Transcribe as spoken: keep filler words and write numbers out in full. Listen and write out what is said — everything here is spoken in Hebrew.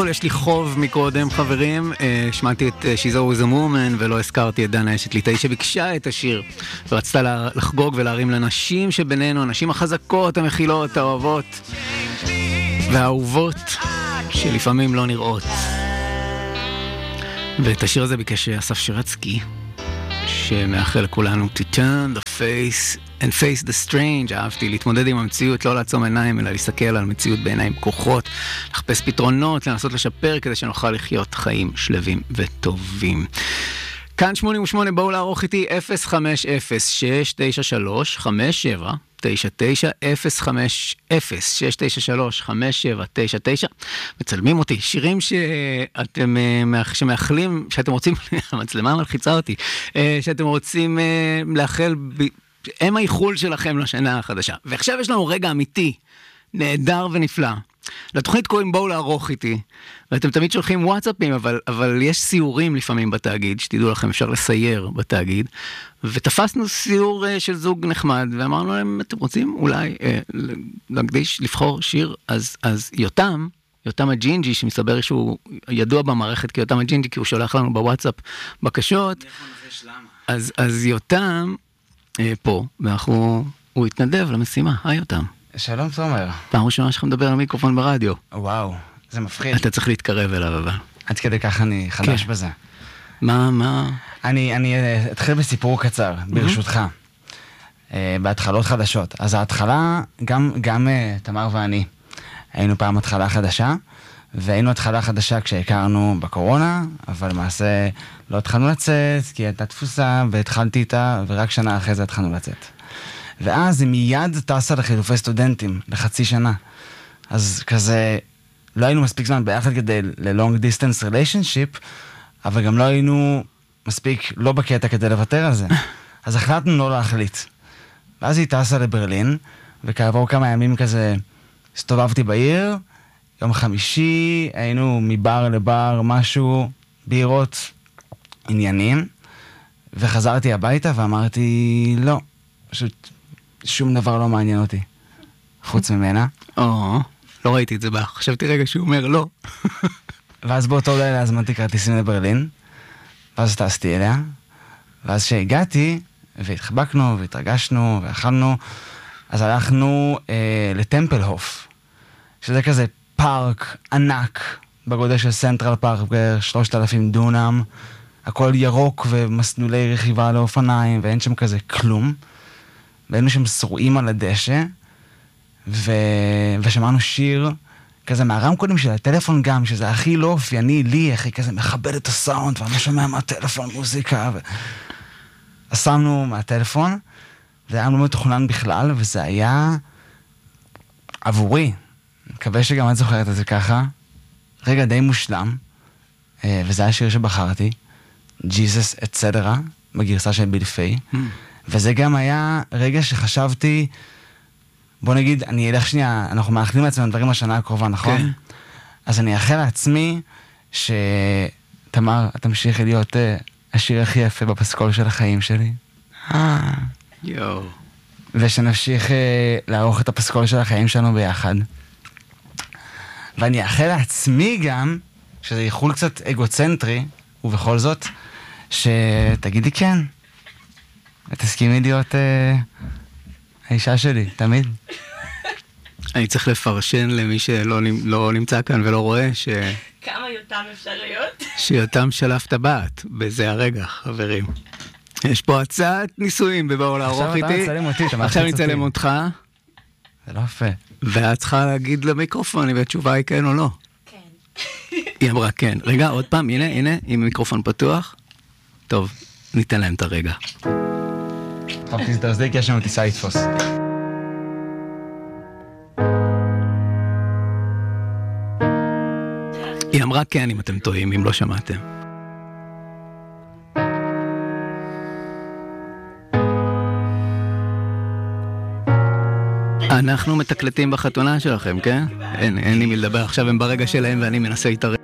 יש לי חוב מקודם, חברים. שמעתי את She's Always a Woman ולא הזכרתי את דנה אשת ליטאי שביקשה את השיר ורצתה לחגוג ולהרים לנשים שבינינו, הנשים החזקות, המכילות, האוהבות והאהובות שלפעמים לא נראות. ואת השיר הזה ביקש אסף שירצקי, שמאחל לכולנו to turn the face and face the strange. אהבתי להתמודד עם המציאות, לא לעצום עיניים, אלא להסתכל על המציאות בעיניים פקוחות, לחפש פתרונות, לנסות לשפר כדי שנוכל לחיות חיים שלווים וטובים. כאן שמונים ושמונה, בואו לערוך איתי אפס חמש אפס שש תשע שלוש חמש שבע תשע תשע, אפס חמש אפס שש תשע שלוש חמש שבע תשע תשע. מצלמים אותי, שירים שאתם שמאחלים, שאתם רוצים, המצלמה מלחיצה אותי, שאתם רוצים לאחל, הם האיחול שלכם לשנה החדשה. ועכשיו יש לנו רגע אמיתי, נהדר ונפלא. לתוכנית קוראים בואו לערוך איתי, ואתם תמיד שולחים וואטסאפים, אבל, אבל יש סיורים לפעמים בתאגיד, שתדעו לכם, אפשר לסייר בתאגיד, ותפסנו סיור uh, של זוג נחמד, ואמרנו להם, אתם רוצים אולי uh, להקדיש, לבחור שיר, אז, אז יותם, יותם הג'ינג'י, שמסתבר שהוא ידוע במערכת כיותם הג'ינג'י, כי הוא שולח לנו בוואטסאפ בקשות, אז, אז יותם uh, פה, ואנחנו, הוא התנדב למשימה, היי יותם. שלום תומר. פעם ראשונה שלך מדבר על מיקרופון ברדיו. וואו, זה מפחיד. אתה צריך להתקרב אליו אבל. עד כדי כך אני חדש בזה. מה, מה? אני, אני אתחיל בסיפור קצר, ברשותך. בהתחלות חדשות. אז ההתחלה, גם, גם תמר ואני, היינו פעם התחלה חדשה, והיינו התחלה חדשה כשהכרנו בקורונה, אבל למעשה לא התחלנו לצאת, כי הייתה תפוסה, והתחלתי איתה, ורק שנה אחרי זה התחלנו לצאת. ואז היא מיד טסה לחילופי סטודנטים, לחצי שנה. אז כזה, לא היינו מספיק זמן ביחד כדי ל-long distance relationship, אבל גם לא היינו מספיק, לא בקטע כדי לוותר על זה. אז החלטנו לא להחליט. ואז היא טסה לברלין, וכעבור כמה ימים כזה, הסתובבתי בעיר, יום חמישי, היינו מבר לבר, משהו, בירות, עניינים, וחזרתי הביתה ואמרתי, לא, פשוט שום דבר לא מעניין אותי, חוץ ממנה. או, לא ראיתי את זה בה, חשבתי רגע שהוא אומר לא. ואז באותו לילה הזמנתי כרטיסים לברלין, ואז טסתי אליה, ואז שהגעתי, והתחבקנו, והתרגשנו, ואכלנו, אז הלכנו אה, לטמפלהוף, שזה כזה פארק ענק, בגודל של סנטרל פארק, שלושת אלפים דונם, הכל ירוק ומסלולי רכיבה לאופניים, ואין שם כזה כלום. והיינו שם שרועים על הדשא, ו... ושמענו שיר כזה מהרמקולים של הטלפון גם, שזה הכי לא אופייני לי, הכי כזה מכבד את הסאונד, ואני שומע מהטלפון מוזיקה, ו... אז שמנו מהטלפון, זה היה לא מתוכנן בכלל, וזה היה עבורי, אני מקווה שגם את זוכרת את זה ככה, רגע די מושלם, וזה היה שיר שבחרתי, Jesus et cetera, בגרסה של ביל פיי, hmm. וזה גם היה רגע שחשבתי, בוא נגיד, אני אלך שנייה, אנחנו מאחלים לעצמנו דברים השנה הקרובה, נכון? כן. אז אני אאחל לעצמי שתמר, תמשיכי להיות uh, השיר הכי יפה בפסקול של החיים שלי. יואו. ושנמשיך uh, לערוך את הפסקול של החיים שלנו ביחד. ואני אאחל לעצמי גם, שזה ייחול קצת אגוצנטרי, ובכל זאת, שתגידי כן. ותסכימי להיות אה, האישה שלי, תמיד. אני צריך לפרשן למי שלא לא נמצא כאן ולא רואה ש... כמה יותם אפשר להיות? שיותם שלף טבעת בזה הרגע, חברים. יש פה הצעת נישואים בבואו לערוך איתי. עכשיו אתה מצלם אותי, אתה מלחיץ אותי. עכשיו נצלם אותך. זה לא יפה. ואת צריכה להגיד למיקרופון, והתשובה היא כן או לא. כן. היא אמרה כן. רגע, עוד פעם, הנה, הנה, עם מיקרופון פתוח. טוב, ניתן להם את הרגע. טוב, תזדרזדי, כי יש לנו טיסה לתפוס. היא אמרה כן, אם אתם טועים, אם לא שמעתם. אנחנו מתקלטים בחתונה שלכם, כן? אין, אין לי מי לדבר, עכשיו הם ברגע שלהם ואני מנסה להתערב.